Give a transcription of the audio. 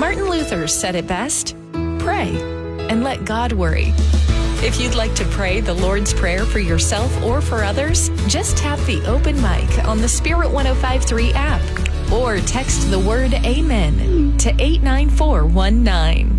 Martin Luther said it best: pray and let God worry. If you'd like to pray the Lord's Prayer for yourself or for others, just tap the open mic on the Spirit 105.3 app or text the word Amen to 89419.